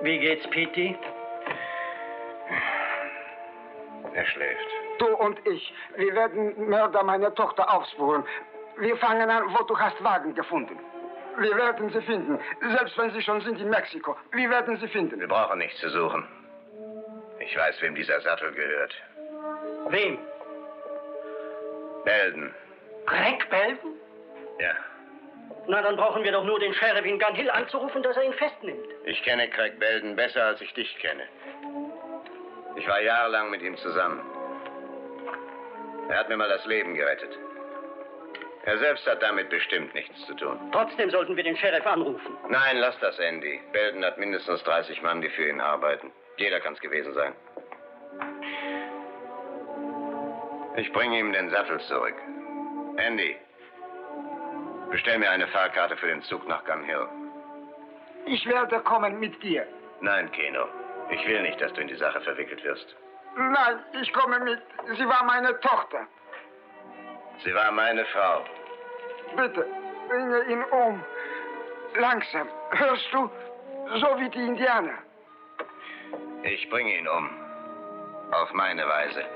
Wie geht's, Petey? Er schläft. Du und ich, wir werden Mörder meiner Tochter aufspüren. Wir fangen an, wo du hast Wagen gefunden. Wir werden sie finden, selbst wenn sie schon sind in Mexiko. Wir werden sie finden. Wir brauchen nichts zu suchen. Ich weiß, wem dieser Sattel gehört. Wem? Belden. Greg Belden? Ja. Na, dann brauchen wir doch nur den Sheriff in Gun Hill anzurufen, dass er ihn festnimmt. Ich kenne Craig Belden besser, als ich dich kenne. Ich war jahrelang mit ihm zusammen. Er hat mir mal das Leben gerettet. Er selbst hat damit bestimmt nichts zu tun. Trotzdem sollten wir den Sheriff anrufen. Nein, lass das, Andy. Belden hat mindestens 30 Mann, die für ihn arbeiten. Jeder kann es gewesen sein. Ich bringe ihm den Sattel zurück. Andy, bestell mir eine Fahrkarte für den Zug nach Gun Hill. Ich werde kommen mit dir. Nein, Keno. Ich will nicht, dass du in die Sache verwickelt wirst. Nein, ich komme mit. Sie war meine Tochter. Sie war meine Frau. Bitte, bringe ihn um. Langsam. Hörst du? So wie die Indianer. Ich bringe ihn um. Auf meine Weise.